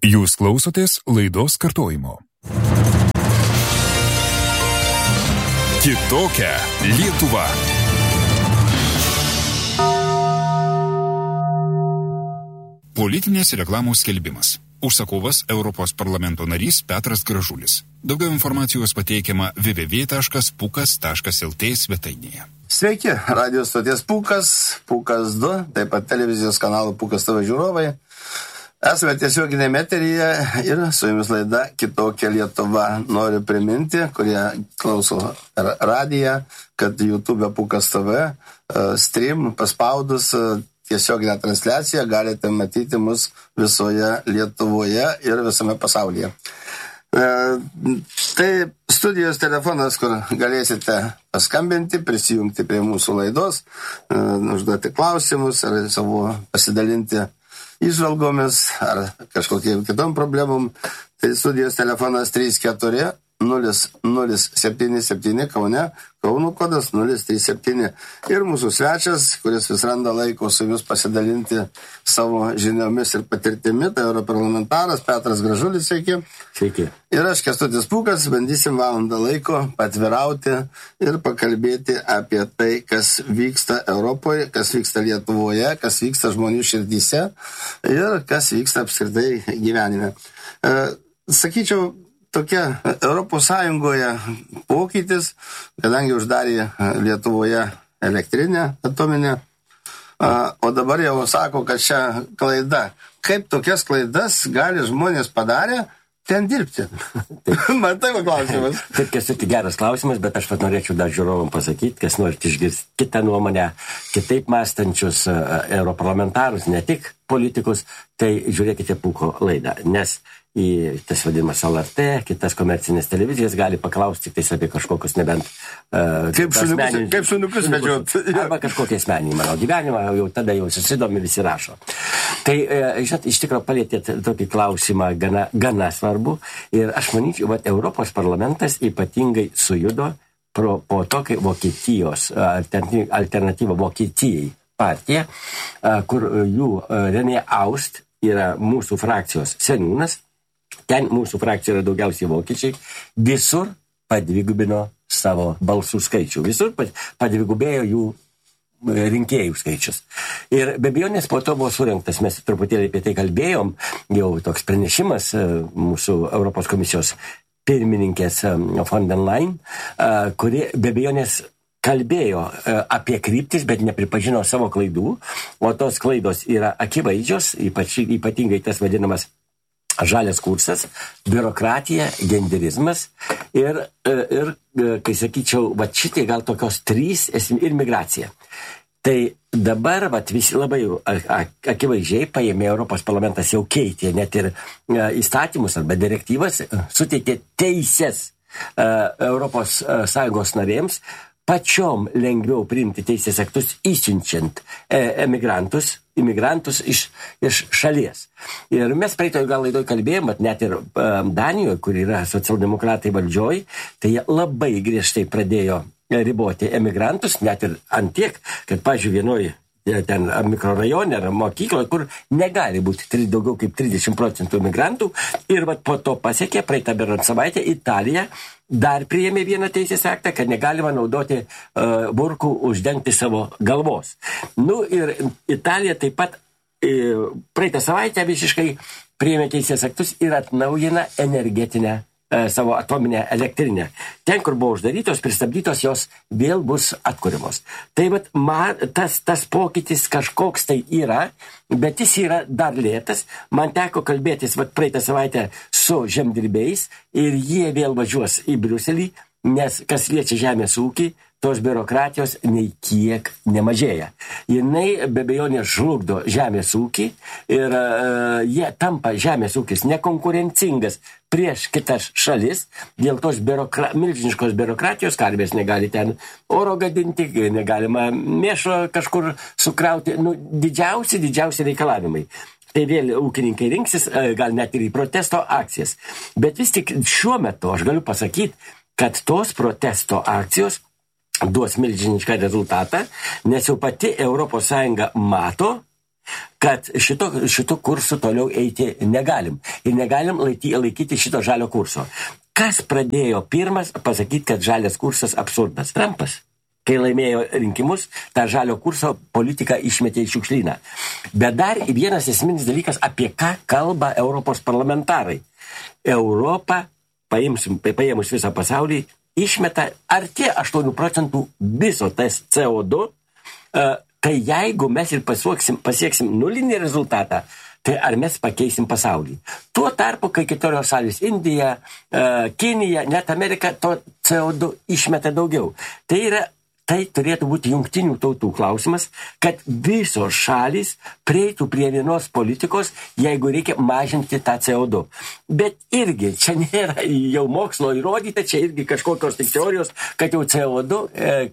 Jūs klausotės laidos kartojimo. Kitokia Lietuva. Politinės reklamos skelbimas. Užsakovas Europos parlamento narys Petras Gražulis. Daugiau informacijos pateikiama www.pukas.lt svetainėje. Sveiki, radijos stoties Pukas, Pukas 2, taip pat televizijos kanalų Pukas TV žiūrovai. Esame tiesioginėme eteryje ir su jumis laida Kitokia Lietuva. Noriu priminti, kurie klauso radiją, kad YouTube Pukas TV stream paspaudus tiesioginę transliaciją galite matyti mus visoje Lietuvoje ir visame pasaulyje. Štai studijos telefonas, kur galėsite paskambinti, prisijungti prie mūsų laidos, užduoti klausimus ar savo pasidalinti įžvalgomis ar kažkokiem kitom problemom. Tai studijos telefonas 34-0077 Kaune, Kauno kodas 037. Ir mūsų svečias, kuris vis randa laiko su jumis pasidalinti savo žiniomis ir patirtimi, tai europarlamentaras Petras Gražulis, sveiki. Sveiki. Ir aš, Kęstutis Pūkas, bandysim valandą laiko patvirauti ir pakalbėti apie tai, kas vyksta Europoje, kas vyksta Lietuvoje, kas vyksta žmonių širdyse ir kas vyksta apskritai gyvenime. Sakyčiau, tokia Europos Sąjungoje pokytis, kadangi uždarė Lietuvoje elektrinę atominę, o dabar jau sako, kad čia klaida. Kaip tokias klaidas gali žmonės padarę ten dirbti? Man tai klausimas. Taip, Kęstuti, geras klausimas, bet aš pat norėčiau dar žiūrovam pasakyti, kas norite išgirsti kitą nuomonę, kitaip mąstančius europarlamentarus, ne tik politikus, tai žiūrėkite Puko laidą, nes į tas vadinamas LRT, kitas komercinės televizijas gali paklausti tik apie kažkokius nebent kaip šuniukus medžiot. Arba kažkokie asmeniniai mano gyvenimą, jau tada jau susidomi visi rašo. Tai, žinot, iš tikrųjų palėtėt tokį klausimą gana svarbu ir aš manyčiau, kad Europos parlamentas ypatingai sujudo po to, kai Vokietijos alternatyva Vokietijai partija, kur jų René Aust yra mūsų frakcijos seniūnas. Ten mūsų frakcija yra daugiausiai vokiečiai, visur padvigubino savo balsų skaičių, visur padvigubėjo jų rinkėjų skaičius. Ir be abejonės po to buvo surinktas, mes truputėlį apie tai kalbėjom, jau toks pranešimas mūsų Europos komisijos pirmininkės von der Leyen, kuri be abejonės kalbėjo apie kryptis, bet nepripažino savo klaidų, o tos klaidos yra akivaizdžios, ypatingai tas vadinamas žalias kursas, biurokratija, genderizmas ir kai sakyčiau, va šitai gal tokios trys ir migracija. Tai dabar visi labai akivaizdžiai paėmė Europos parlamentas jau keitė net ir įstatymus arba direktyvas, suteikė teisės Europos Sąjungos narėms pačiom lengviau priimti teisės aktus išsiunčiant imigrantus iš šalies. Ir mes praeitoje gal laidoj kalbėjom, bet net ir Danijoje, kur yra socialdemokratai valdžioj, tai jie labai griežtai pradėjo riboti emigrantus, net ir ant tiek, kad, pavyzdžiui, vienoje ten mikrorajone ar mokykloje, kur negali būti daugiau kaip 30% emigrantų. Ir po to pasiekė praeitą berods savaitę Italija dar priėmė vieną teisės aktą, kad negalima naudoti burkų uždengti savo galvos. Nu ir Italija taip pat praeitą savaitę visiškai priėmė teisės aktus ir atnaujina energetinę savo atominę elektrinę. Ten, kur buvo uždarytos, pristabdytos, jos vėl bus atkuriamos. Tai tas pokytis kažkoks tai yra, bet jis yra dar lėtas. Man teko kalbėtis praeitą savaitę su žemdirbiais ir jie vėl važiuos į Briuselį, nes kas liečia žemės ūkį, tos biurokratijos nei kiek nemažėja. Jinai be abejonės žlugdo žemės ūkį ir jie tampa žemės ūkis nekonkurencingas prieš kitas šalis, dėl tos milžiniškos biurokratijos, karvės negali ten oro gadinti, negalima mėšo kažkur sukrauti, didžiausi reikalavimai. Tai vėl ūkininkai rinksis, gal net ir į protesto akcijas. Bet vis tik šiuo metu aš galiu pasakyti, kad tos protesto akcijos duos milžinišką rezultatą, nes jau pati Europos Sąjunga mato, kad šito kursu toliau eiti negalim. Ir negalim laikyti šito žalio kurso. Kas pradėjo pirmas pasakyti, kad žalias kursas absurdas? Trumpas. Kai laimėjo rinkimus, tą žalio kurso politiką išmetė į šiukšlyną. Bet dar vienas esminis dalykas, apie ką kalba Europos parlamentarai. Europa, paėmus visą pasaulį, išmeta arti 8% viso tas CO2, tai jeigu mes ir pasieksim nulinį rezultatą, tai ar mes pakeisim pasaulį. Tuo tarpu, kai kitos šalis, Indija, Kinija, net Amerika, to CO2 išmeta daugiau. Tai turėtų būti jungtinių tautų klausimas, kad visos šalys prieitų prie vienos politikos, jeigu reikia mažinti tą CO2. Bet irgi, čia nėra jau mokslo įrodyta, čia irgi kažkokios tik teorijos, kad jau CO2,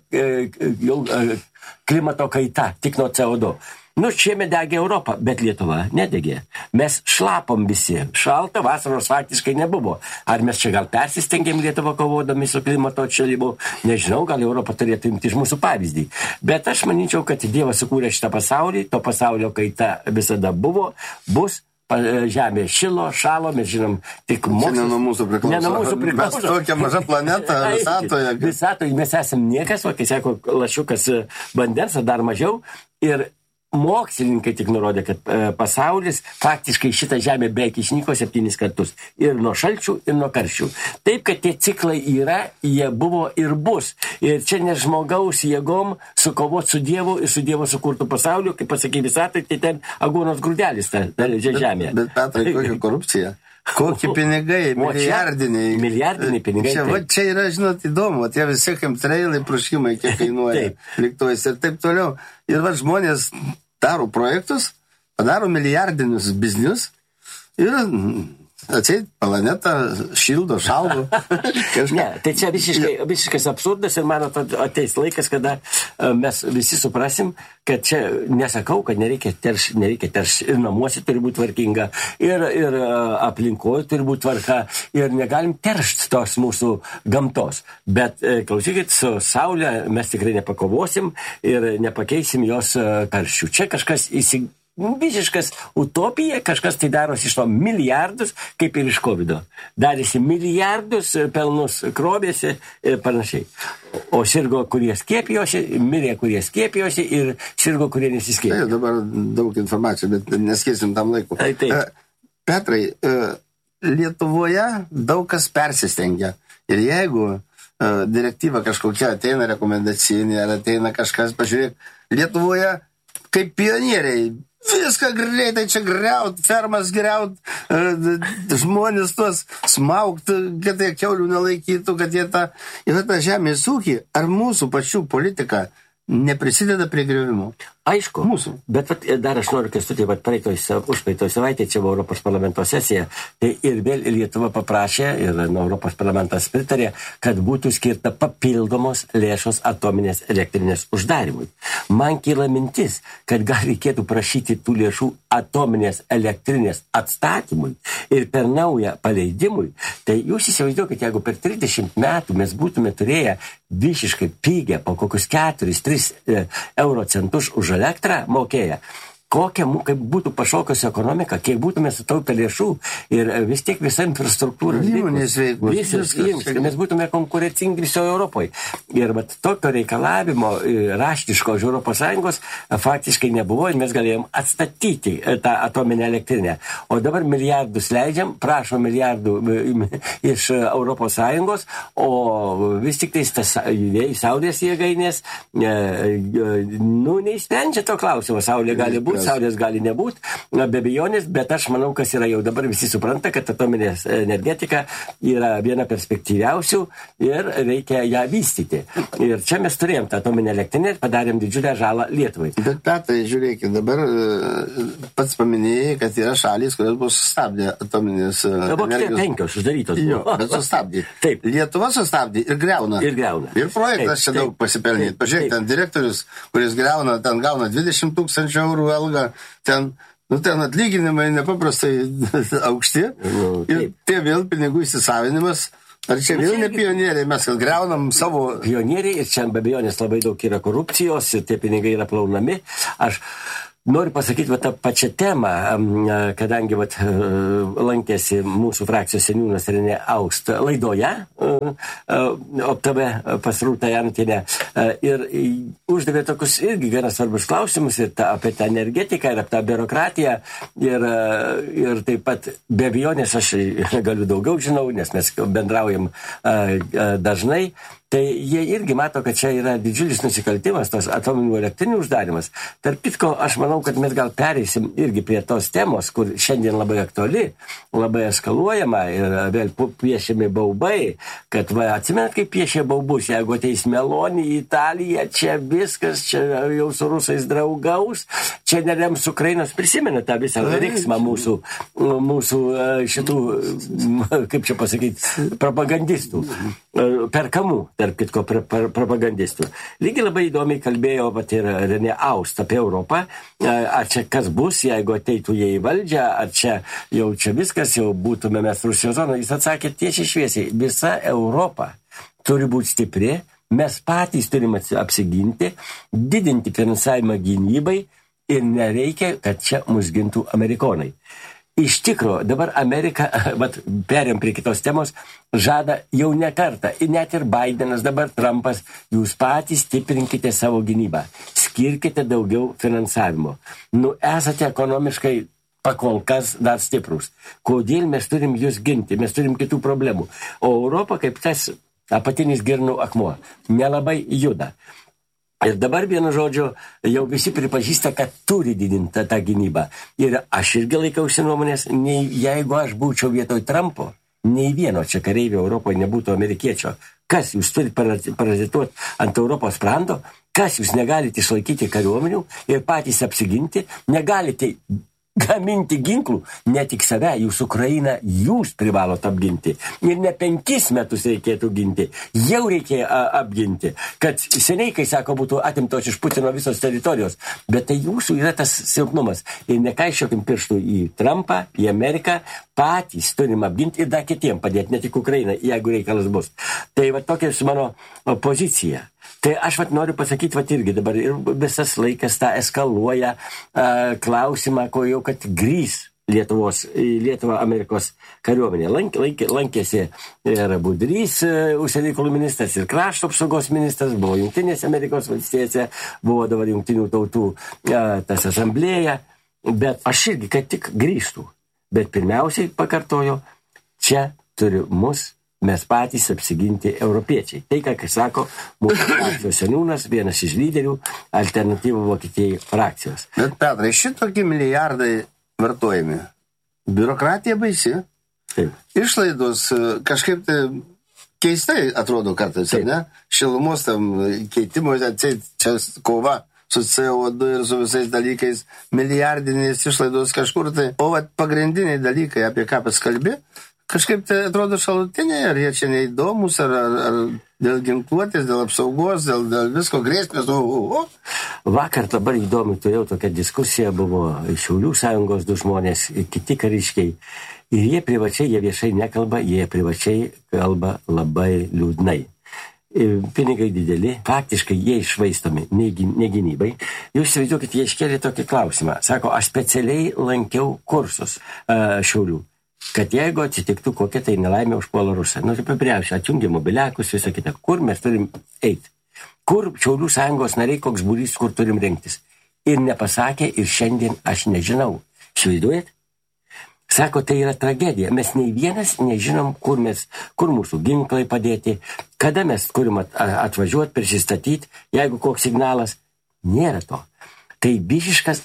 klimato kaita, tik nuo CO2. Šiemet degė Europą, bet Lietuva nedegė. Mes šlapom visi. Šalta, vasaros faktiškai nebuvo. Ar mes čia gal persistengėm Lietuvą kovodami su klimato atšilimu? Nežinau, gal Europą turėtų imti iš mūsų pavyzdį. Bet aš manyčiau, kad Dievas sukūrė šitą pasaulį, to pasaulio kaita visada buvo, bus. Žemė šalo, mes žinom tik mokslas. Ne nuo mūsų priklauso. Mes tokia maža planeta visatoje. Visatoje mes esam niekas, o kai sako lašiukas vandens, dar mažiau. Ir mokslininkai tik nurodė, kad pasaulis faktiškai šitą žemę beveik išnyko 7 kartus. Ir nuo šalčių, ir nuo karščių. Taip, kad tie ciklai yra, jie buvo ir bus. Ir čia ne žmogaus jėgom sukovoti su Dievu ir su Dievo sukurtų pasauliu, kaip pasakė visatai, tai ten aguonos grūdelis ta žemė. Bet Petrai, kokia korupcija? Kokie pinigai, milijardiniai. Milijardiniai pinigai. Čia yra, žinot, įdomu, tie visi chemtrailai, pruškimai, kiek kainuoja lėktuvais ir taip toliau. Ir žmonės daro projektus, padaro milijardinius biznius ir atseit planetą šildo, šaldo. Ne, tai čia visiškas absurdas ir man ateis laikas, kada mes visi suprasim, kad čia nesakau, kad nereikia teršti ir namuose turi būti tvarkinga, ir aplinkoje turi būti tvarka, ir negalim teršti tos mūsų gamtos. Bet klausykit, su Saulė mes tikrai nepakovosim ir nepakeisim jos karščių. Čia kažkas visiškas utopija, kažkas tai darosi iš to milijardus, kaip ir iš COVID-o. Darėsi milijardus, pelnus krovėsi ir panašiai. O sirgo, kurie skiepijosi, mirė, kurie skiepijosi ir sirgo, kurie nesiskiepijo. Tai dabar daug informacijos, bet neskirsim tam laiku. Petrai, Lietuvoje daug kas persistengia. Ir jeigu direktyva kažkokia ateina, rekomendacinė, ar ateina kažkas, pažiūrėk, Lietuvoje kaip pionieriai, viską greitai čia griaut, fermas griaut, žmonės tuos smaugt, kad jie kiaulių nelaikytų, kad jie tą žemės ūkį, ar mūsų pačių politika neprisideda prie griovimo? Aišku, mūsų. Bet dar aš noriu, Kęstutį, užpraeitoj savaitė, čia buvo Europos parlamento sesija, tai ir vėl Lietuva paprašė, ir Europos parlamentas pritarė, kad būtų skirta papildomos lėšos atominės elektrinės uždarimui. Man kyla mintis, kad gal reikėtų prašyti tų lėšų atominės elektrinės atstatymui ir per naują paleidimui. Tai jūs įsivaizduokite, jeigu per 30 metų mes būtume turėję visiškai pigę po kokius 4-3 euro centus už elektrą mokėję, kaip būtų pašokusi ekonomika, kiek būtume sutaupę lėšų ir vis tiek visa infrastruktūra mes būtume konkurencingi visoje Europoje. Ir tokio reikalavimo raštiško iš Europos Sąjungos faktiškai nebuvo ir mes galėjom atstatyti tą atominę elektrinę. O dabar milijardus leidžiam, prašom milijardų iš Europos Sąjungos, o vis tik tai saulės jėgainės neįsprendžia to klausimo. Saulė gali būti, saulės gali nebūti, be abejonės, bet aš manau, kas yra jau dabar visi supranta, kad atominės energetika yra viena perspektyviausių ir reikia ją vystyti. Ir čia mes turėjom tą atominę elektrinę ir padarėm didžiulę žalą Lietuvai. Bet Petrai, žiūrėkit, dabar pats paminėjai, kad yra šalys, kurios buvo sustabdė atominės energijos. 5 uždarytos. Jo, bet sustabdė. Taip. Lietuva sustabdė ir greuna. Ir projektas čia daug pasipelnė. Pažiūrėk, ten direktorius, kuris greuna, ten gauna 20 000 eurų algą, ten atlyginimai nepaprastai aukšti ir tie vėl pinigų įsisavinimas. Ar čia vėl ne pionieriai, mes greunam savo... Pionieriai ir čia be abejonės labai daug yra korupcijos ir tie pinigai yra plaunami. Aš Noriu pasakyti tą pačią temą, kadangi lankėsi mūsų frakcijos seniūnas Renė Aust laidoje, OPTV pas Rūtą Janutienę, ir uždavė tokius irgi gana svarbus klausimus ir apie tą energetiką ir apie tą biurokratiją ir taip pat be abejonės aš galiu daugiau žinau, nes mes bendraujam dažnai. Tai jie irgi mato, kad čia yra didžiulis nusikaltimas, tos atominių elektrinių uždarimas. Tarp kitko, aš manau, kad mes gal pereisim irgi prie tos temos, kur šiandien labai aktuali, labai eskaluojama ir vėl piešiami baubai, kad atsimenat, kaip piešė baubus, jeigu ateis Meloni į Italiją, čia viskas, čia jau su rusais draugaus, čia nerems Ukrainos, prisimena tą visą riksmą mūsų šitų, kaip čia pasakyti, propagandistų, perkamų. Tarp kitko propagandistų. Lygiai labai įdomiai kalbėjo ir Renė Aust apie Europą, ar čia kas bus, jeigu ateitų jie į valdžią, ar čia jau čia viskas, jau būtume mes Rusijos zonoje. Jis atsakė tiesiai šviesiai, visa Europa turi būti stipri, mes patys turime apsiginti, didinti finansavimą gynybai ir nereikia, kad čia mus gintų amerikonai. Iš tikro, dabar Amerika, perėm prie kitos temos, žada jau ne kartą, net ir Bidenas, dabar Trumpas, jūs patys stiprinkite savo gynybą, skirkite daugiau finansavimo. Esate ekonomiškai pakolkas dar stiprus. Kodėl mes turim jūs ginti, mes turim kitų problemų. O Europa, kaip tas apatinis girnų akmuo, nelabai juda. Ir dabar, vienu žodžiu, jau visi pripažįsta, kad turi didinti tą gynybą. Ir aš irgi laikausi nuomonės, jeigu aš būčiau vietoj Trumpo, nei vieno čia kareivio Europoje nebūtų amerikiečio. Kas jūs turite parazituoti ant Europos sprando? Kas jūs negalite išlaikyti kariuomenių ir patys apsiginti? Negalite gaminti ginklų, ne tik save, jūs Ukrainą, jūs privalot apginti. Ir ne 5 metus reikėtų ginti, jau reikėjo apginti. Kad seniai, kai sako, būtų atimtos iš Putino visos teritorijos, bet tai jūsų yra tas silpnumas. Ir nekaišiokim pirštų į Trumpą, į Ameriką, patys turim apginti ir dar kitiem padėti, ne tik Ukrainą, jeigu reikalas bus. Tai tokia mano pozicija. Tai aš noriu pasakyti, irgi dabar ir visas laikas tą eskaluoja klausimą, ko jau kad grįs Lietuvą Amerikos kariuomenė. Lankėsi ir Budrys, užsienio reikalų ministras, ir krašto apsaugos ministras, buvo Jungtinėse Amerikos valstijose, buvo dabar Jungtinių tautų tas asamblėja, bet aš irgi kad tik grįžtų. Bet pirmiausiai pakartojo, čia turi mes patys apsiginti europiečiai. Tai, ką sako mūsų frakcijos seniūnas, vienas iš lyderių alternatyvų Vokietijai frakcijos. Bet, Petrai, šitokie milijardai vartojami. Biurokratija baisi. Taip. Išlaidos kažkaip tai keistai atrodo kartais, ne? Šilumos tam keitimo, čia kova su CO2 ir su visais dalykais, milijardinės išlaidos kažkur tai. O pagrindiniai dalykai, apie ką paskalbė, kažkaip tai atrodo šalutiniai, ar jie čia neįdomus, ar dėl ginkluotės, dėl apsaugos, dėl visko grėsmės. Vakar dabar įdomi, turėjau tokią diskusiją, buvo Šiaulių sąjungos 2 žmonės, kiti kariškiai. Ir jie viešai nekalba, jie privačiai kalba labai liūdnai. Pinigai dideli, faktiškai jie išvaistomi, ne gynybai. Jūs įsivaizduokit, jie iškėlė tokį klausimą. Sako, aš specialiai lankiau kursus Šiaulių, kad jeigu atsitiktų kokia tai nelaimė užpuola Rusą, tai pabrėžiu, atjungia mobiliakus, visą kitą, kur mes turim eiti, kur Šiaulių sąjungos nariai, koks būrys, kur turim rengtis. Ir nepasakė, ir šiandien aš nežinau. Įsivaizduojat? Sako, tai yra tragedija. Mes nei vienas nežinom, kur mūsų ginklai padėti, kada mes turim atvažiuoti, prisistatyti, jeigu koks signalas. Nėra to. Tai visiškas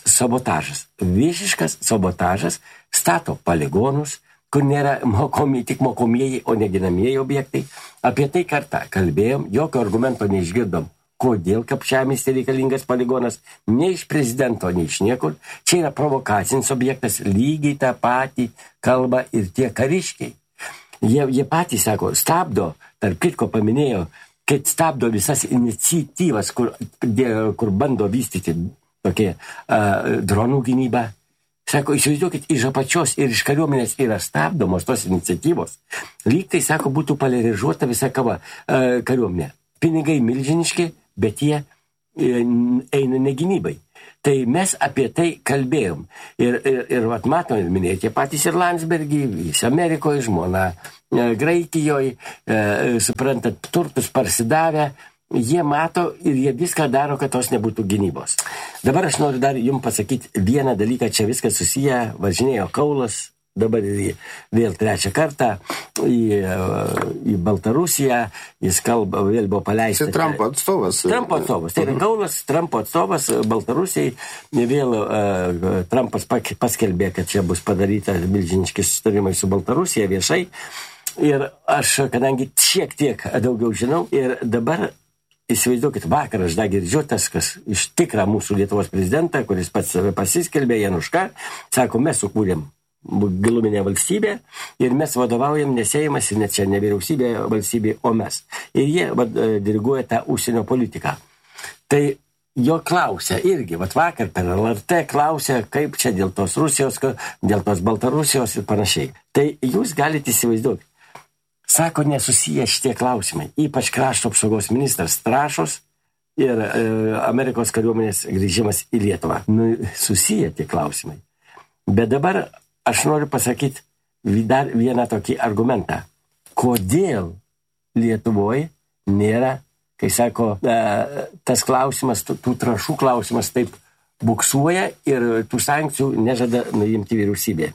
sabotažas stato poligonus, kur nėra tik mokomieji, o neginamieji objektai. Apie tai kartą kalbėjom, jokio argumento neišgirdom, kodėl Kapčiamiestyje reikalingas poligonas, nei iš prezidento, nei iš niekur. Čia yra provokacinis objektas, lygiai tą patį kalba ir tie kariškiai. Jie patys sako, stabdo, tarp kitko paminėjo, kad stabdo visas iniciatyvas, kur bando vystyti tokie dronų gynybą. Sako, įsivaizduokit, iš apačios ir iš kariuomenės yra stabdomos tos iniciatyvos. Lyg tai, sako, būtų poliarizuota visa kariuomenė. Pinigai milžiniški, bet jie eina ne gynybai. Tai mes apie tai kalbėjom. Ir vat, matom, ir minėti patys ir Landsbergį, jis Amerikoje, žmona Graikijoje, suprantat, turtus parsidavę, jie mato ir jie viską daro, kad tos nebūtų gynybos. Dabar aš noriu dar jums pasakyti vieną dalyką, čia viskas susiję, važinėjo Kaulas, dabar vėl trečią kartą į Baltarusiją, jis kalba, vėl buvo paleistas. Tai Trumpo atstovas. Trumpo atstovas. Tai yra Kaulas, Trumpo atstovas Baltarusijai. Vėl Trumpas paskelbė, kad čia bus padaryta milžiniški susitarimai su Baltarusija viešai. Ir aš, kadangi šiek tiek daugiau žinau, ir dabar įsivaizduokit, vakar aš dar girdžiu tas, kas iš tikrą mūsų Lietuvos prezidentą, kuris pats pasiskelbė, Januška, sako, mes sukūrėm giluminę valstybę ir mes vadovaujam nesėjimas ir net čia ne vyriausybė valstybė, o mes. Ir jie diriguoja tą užsienio politiką. Tai jo klausia irgi, vakar per LRT klausia, kaip čia dėl tos Rusijos, dėl tos Baltarusijos ir panašiai. Tai jūs galite įsivaizduoti. Sako, nesusiję šitie klausimai. Ypač krašto apsaugos ministras Trąšos ir Amerikos kariuomenės grįžimas į Lietuvą. Susiję tie klausimai. Bet dabar aš noriu pasakyti dar vieną tokį argumentą. Kodėl Lietuvoje nėra, kai sako, tas klausimas, tų trąšų klausimas taip buksuoja ir tų sankcijų nežada nuimti vyriausybė.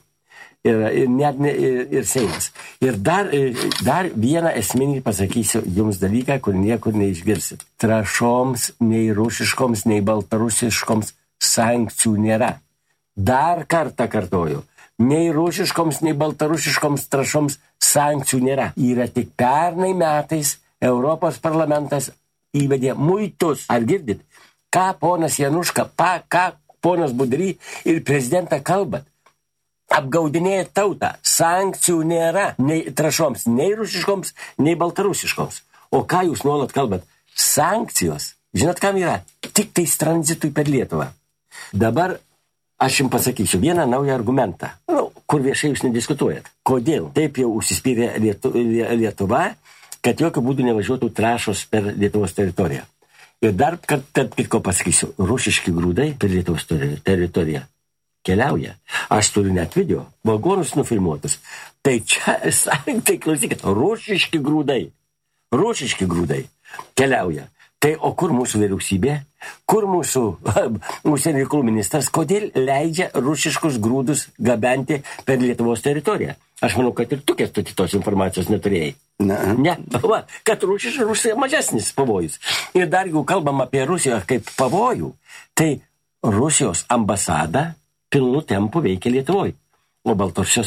Ir Seimas. Ir dar vieną esminį pasakysiu jums dalyką, kur niekur neišgirsit. Trąšoms, nei rusiškoms, nei baltarusiškoms sankcijų nėra. Dar kartą kartoju. Nei rusiškoms, nei baltarusiškoms trąšoms sankcijų nėra. Yra tik pernai metais Europos parlamentas įvedė muitus. Ar girdit? Ką ponas Januška, ką ponas Budry ir prezidentą kalbat? Apgaudinėja tautą. Sankcijų nėra nei trąšoms, nei rusiškoms, nei baltarusiškoms. O ką jūs nuolat kalbat? Sankcijos. Žinot, kam yra? Tik tais tranzitui per Lietuvą. Dabar aš jums pasakysiu vieną naują argumentą, kur viešai jūs nediskutuojat. Kodėl taip jau užsispyrė Lietuva, kad jokių būdų nevažiuotų trąšos per Lietuvos teritoriją. Ir dar kitko pasakysiu, rusiški grūdai per Lietuvos teritoriją keliauja. Aš turiu net video, vagonus nufilmuotus. Tai čia, tai klausykit, rusiški grūdai keliauja. Tai o kur mūsų vyriausybė? Kur mūsų užsienio reikalų ministras? Kodėl leidžia rusiškus grūdus gabenti per Lietuvos teritoriją? Aš manau, kad ir tu tos informacijos neturėjai. Ne. Va, kad Rusija mažesnis pavojus. Ir dar jeigu kalbam apie Rusiją kaip pavojų, tai Rusijos ambasada pilnu tempu veikia Lietuvoje. O Baltarusijos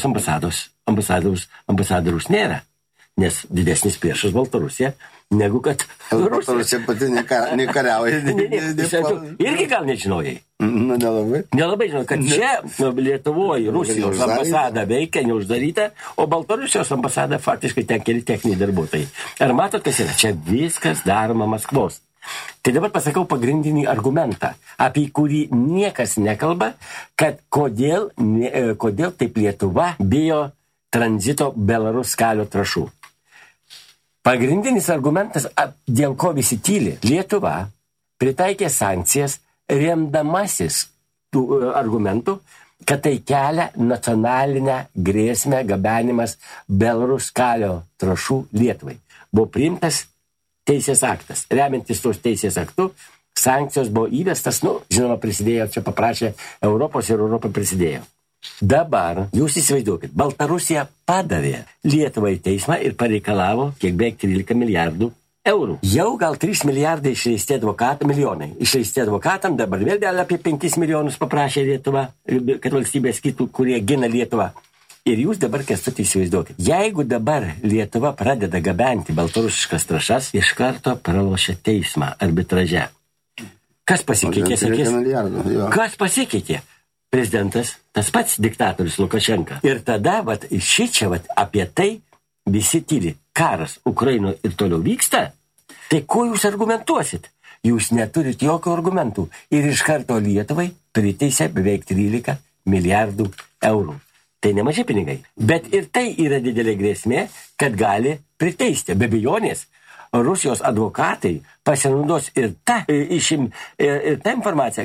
ambasadorius nėra. Nes didesnis priešas Baltarusija negu kad Rusija. Baltarusija pati nekariauja. Irgi gal nežinojai. Nelabai. Nelabai žinau, kad čia Lietuvoje Rusijos ambasada veikia, neuždaryta, o Baltarusijos ambasada faktiškai ten keli techniniai darbuotojai. Ar matot, kas yra? Čia viskas daroma Maskvos. Tai dabar pasakau pagrindinį argumentą, apie kurį niekas nekalba, kad kodėl taip Lietuva bijo tranzito Belarus kalio trąšų. Pagrindinis argumentas, dėl ko visi tyli, Lietuva pritaikė sankcijas remdamasis tų argumentų, kad tai kelia nacionalinę grėsmę gabenimas Belarus kalio trąšų Lietuvai. Buvo priimtas teisės aktas. Remiantis tos teisės aktų, sankcijos buvo įvestas, žinoma, prisidėjo, čia paprašė Europos ir Europa prisidėjo. Dabar, jūs įsivaizduokit, Baltarusija padavė Lietuvą į teismą ir pareikalavo kiek beveik 13 milijardų eurų. Jau gal 3 milijardai išleisti milijonai. Išleisti advokatam, dabar vėl apie 5 milijonus paprašė Lietuvą, kad valstybės kitų, kurie gina Lietuvą. Ir jūs dabar, Kęstuti, įsivaizduokit, jeigu dabar Lietuva pradeda gabenti baltarusiškas trąšas, iš karto pralošia teismą arbitraže. Kas pasikeitė, sakys? Kas pasikeitė? Prezidentas, tas pats diktatorius Lukašenka. Ir tada, šičia, apie tai visi tyli. Karas Ukrainoje ir toliau vyksta. Tai ko jūs argumentuosit? Jūs neturit jokių argumentų. Ir iš karto Lietuvai priteisė beveik 13 milijardų eurų. Tai nemažai pinigai. Bet ir tai yra didelė grėsmė, kad gali priteisti. Be abejonės, Rusijos advokatai pasinaudos ir ta informacija, kad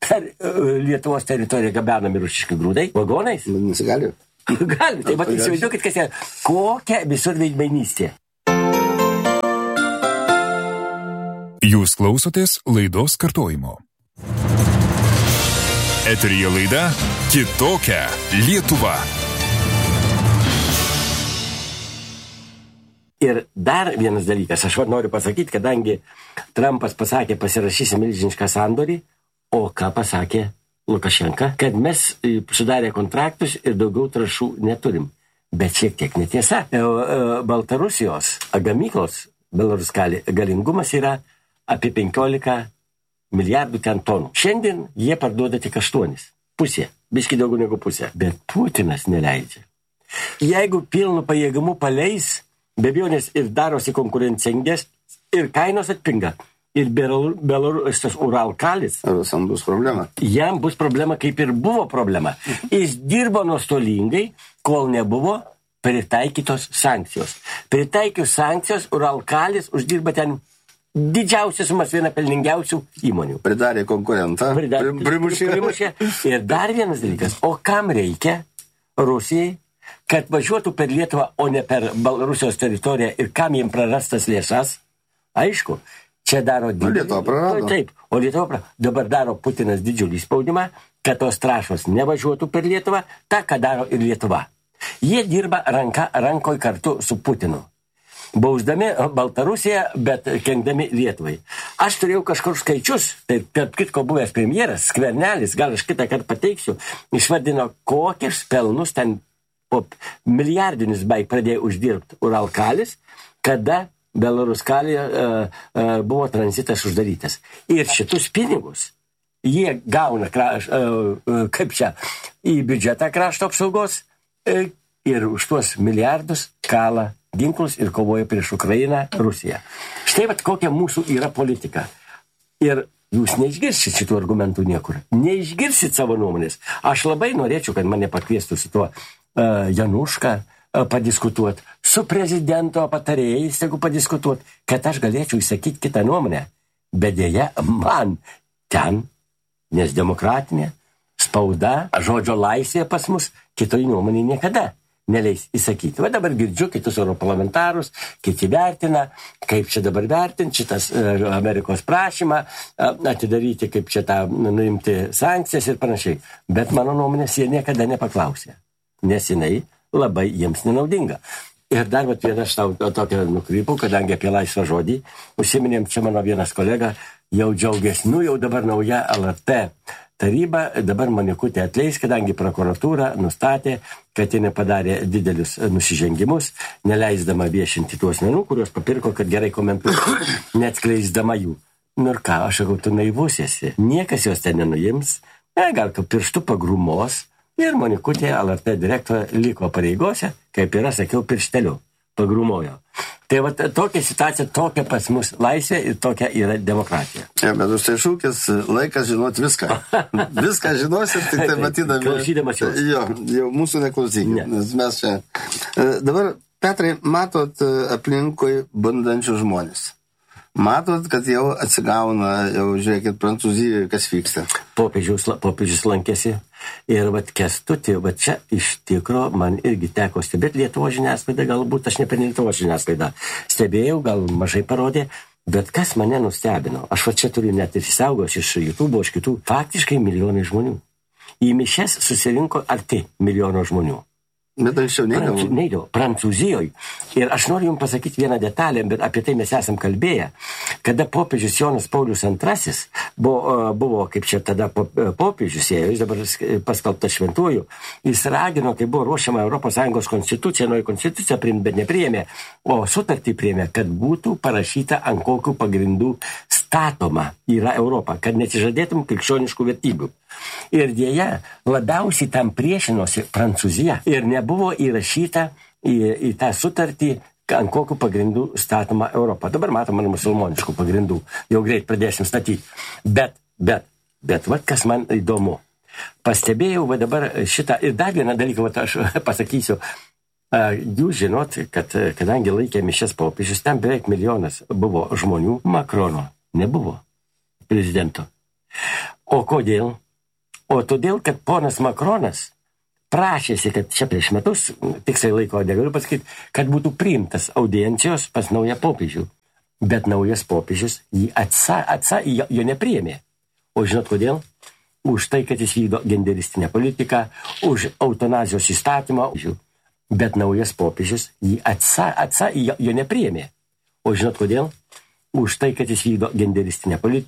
per Lietuvos teritoriją gabenami rusiški grūdai, vagonais? Nesigali. Gali, tai mat įsivaizduokit, kas yra, kokia visur veidmainystė. Jūs klausotės laidos kartojimo. Eteryje laida Kitokia Lietuva. Ir dar vienas dalykas, aš noriu pasakyti, kadangi Trumpas pasakė, pasirašysi milžinišką sandorį, o ką pasakė Lukašenka, kad mes sudarė kontraktus ir daugiau trąšų neturim. Bet šiek tiek netiesa. Baltarusijos gamyklos Belaruskalė galingumas yra apie 15 milijardų ten tonų. Šiandien jie parduoda tik 8. Pusė. Biški daugiau negu pusė. Bet Putinas neleidžia. Jeigu pilnu pajėgumu paleis, be abejonės ir darosi konkurencingas, ir kainos atpinga. Ir Belarusas Uralkalis. Rusam bus problema. Jam bus problema, kaip ir buvo problema. Jis dirbo nuostolingai, kol nebuvo pritaikytos sankcijos. Pritaikius sankcijos, Uralkalis uždirba ten didžiausias sumas, viena pelningiausių įmonių. Pridarė konkurentą. Primušė. Ir dar vienas dalykas. O kam reikia Rusijai, kad važiuotų per Lietuvą, o ne per Baltarusijos teritoriją ir kam jiem prarastas lėšas? Aišku, čia daro Lietuva prarado. Taip, o Lietuva prarado. Dabar daro Putinas didžiulį spaudimą, kad tos trąšos nevažiuotų per Lietuvą, tą, ką daro ir Lietuva. Jie dirba rankoj kartu su Putinu. Bausdami Baltarusiją, bet kenkdami Lietuvai. Aš turėjau kažkur skaičius, tai tarp kitko buvęs premjeras, Skvernelis, gal aš kitą kartą pateiksiu, išvardino, kokius pelnus ten po milijardinius beveik pradėjo uždirbti Uralkalis, kada Belaruskalė buvo tranzitas uždarytas. Ir šitus pinigus jie gauna kaip čia į biudžetą krašto apsaugos ir už tuos milijardus kala ginklus ir kovoja prieš Ukrainą, Rusiją. Štai vat kokia mūsų yra politika. Ir jūs neišgirsit šitų argumentų niekur. Neišgirsit savo nuomonės. Aš labai norėčiau, kad mane pakviestų su tuo Januška padiskutuoti, su prezidento patarėjais, jeigu padiskutuoti, kad aš galėčiau įsakyti kitą nuomonę. Bet dėja, man ten, nes demokratinė spauda, žodžio laisvė pas mus, kitoj nuomonė niekada neleis įsakyti. Va dabar girdžiu kitus europarlamentarus, kiti vertina, kaip čia dabar vertinti šitas Amerikos prašymą, atidaryti, kaip čia tą nuimti sankcijas ir panašiai. Bet mano nuomonės jie niekada nepaklausė, nes jinai labai jiems nenaudinga. Ir dar vieną aš tau tokią nukrypau, kadangi apie laisvą žodį užsiminėm, čia mano vienas kolega jau džiaugiasi, jau dabar nauja LRT taryba, dabar Manikutė atleis, kadangi prokuratūra nustatė, kad jie nepadarė didelius nusižengimus, neleisdama viešinti tų asmenų, kuriuos papirko, kad gerai komentuotų, neatskleisdama jų. Nu ir ką, aš sakau, tu naivus esi, niekas jos ten nenuims, gal tu pirštu pagrumos, ir Manikutė LRT direktorė liko pareigose, kaip yra, sakiau, piršteliu pagrumojo. Tai va tokia situacija, tokia pas mus laisvė ir tokia yra demokratija. Ja, bet už tai šūkis laikas žinot viską. Viską žinosit, tik tai matydami. Klausydamas jos. Jo, mūsų neklausykit, nes mes čia. Dabar, Petrai, matot aplinkui bundančių žmonės. Matot, kad jau atsigauna, jau žiūrėkit, Prancūzijoje, kas vyksta. Popiežius lankėsi ir vat Kęstutį, vat čia iš tikro man irgi teko stebėti Lietuvos žiniasklaidą, galbūt aš ne per Lietuvos žiniasklaidą stebėjau, gal mažai parodė, bet kas mane nustebino, aš va čia turiu net ir įsaugos iš YouTube, iš kitų, faktiškai milijonai žmonių. Į mišias susirinko arti milijono žmonių. Bet anksčiau neidavo. Prancūzijoje. Ir aš noriu jums pasakyti vieną detalę, bet apie tai mes esam kalbėję. Kada popiežius Jonas Paulius II buvo kaip čia tada popiežius, jis dabar paskelbtas šventuoju, jis ragino, kai buvo ruošiama ES konstitucija, nauja konstitucija priimti, bet nepriėmė, o sutartį priėmė, kad būtų parašyta, ant kokių pagrindų statoma yra Europa, kad nesižadėtum krikščioniškų vertybių. Ir dėja, labiausiai tam priešinosi Prancūzija ir nebuvo įrašyta į tą sutartį, ant kokių pagrindų statoma Europa. Dabar matome musulmoniškų pagrindų, jau greit pradėsim statyti. Bet, va, kas man įdomu, pastebėjau va dabar šitą, ir dar vieną dalyką, va, aš pasakysiu, jūs žinot, kad kadangi laikė mišias popiežius, ten beveik milijonas buvo žmonių, Makrono nebuvo prezidento. O kodėl? O todėl, kad ponas Makronas prašėsi, kad čia prieš metus, tiksliai laiko negaliu pasakyti, kad būtų priimtas audiencijos pas naują popiežių. Bet naujas popiežius jį jo nepriėmė. O žinot kodėl? Už tai, kad jis vykdo genderistinę politiką, už eutanazijos įstatymą. Bet naujas popiežius jį jo nepriėmė. O žinot kodėl? Už tai, kad jis vykdo genderistinę politiką.